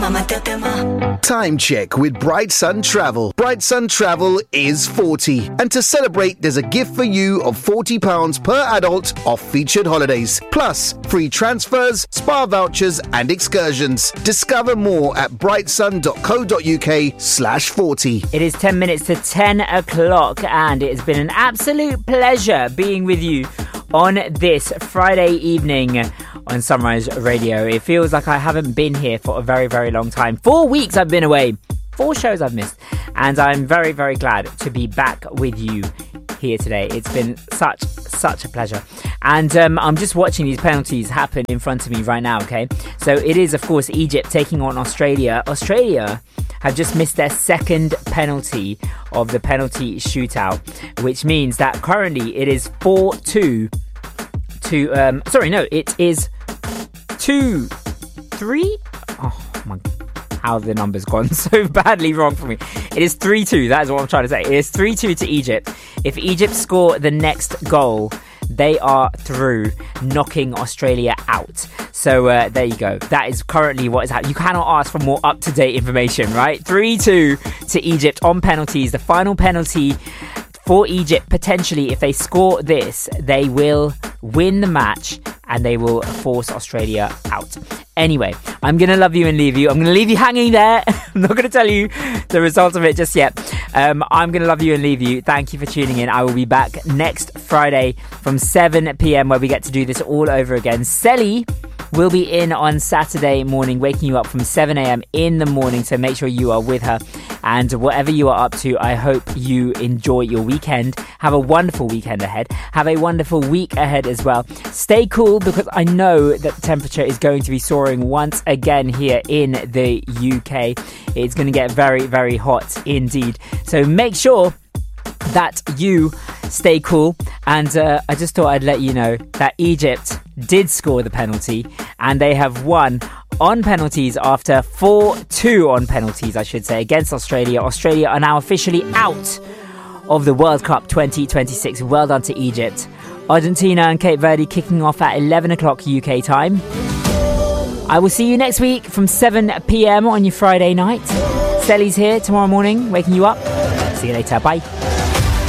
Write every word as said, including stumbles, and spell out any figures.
Time check with Bright Sun Travel. Bright Sun Travel is forty. And to celebrate, there's a gift for you of forty pounds per adult off featured holidays. Plus, free transfers, spa vouchers and excursions. Discover more at brightsun.co.uk slash 40. It is ten minutes to ten o'clock and it has been an absolute pleasure being with you on this Friday evening on Sunrise Radio. It feels like I haven't been here for a very, very long time. Four weeks I've been away. Four shows I've missed. And I'm very, very glad to be back with you here today. It's been such, such a pleasure. And um, I'm just watching these penalties happen in front of me right now, okay? So it is, of course, Egypt taking on Australia. Australia have just missed their second penalty of the penalty shootout, which means that currently it is four two to... Um, sorry, no, it is two three. Oh, my... How have the numbers gone so badly wrong for me? It is three two. That is what I'm trying to say. It is three two to Egypt. If Egypt score the next goal, they are through, knocking Australia out. So uh, there you go. That is currently what is happening. You cannot ask for more up-to-date information, right? three two to Egypt on penalties. The final penalty for Egypt, potentially, if they score this, they will win the match and they will force Australia out. Anyway, I'm going to love you and leave you. I'm going to leave you hanging there. I'm not going to tell you the result of it just yet. Um, I'm going to love you and leave you. Thank you for tuning in. I will be back next Friday from seven p.m. where we get to do this all over again. Selly will be in on Saturday morning, waking you up from seven a.m. in the morning. So make sure you are with her. And whatever you are up to, I hope you enjoy your weekend. Have a wonderful weekend ahead. Have a wonderful week ahead as well. Stay cool because I know that the temperature is going to be soaring once again here in the U K. It's going to get very, very hot indeed. So make sure that you stay cool. And uh, I just thought I'd let you know that Egypt did score the penalty and they have won on penalties after four two on penalties, I should say, against Australia. Australia are now officially out of the World Cup twenty twenty-six. Well done to Egypt. Argentina and Cape Verde kicking off at eleven o'clock U K time. I will see you next week from seven p.m. on your Friday night. Selly's here tomorrow morning, waking you up. See you later. Bye.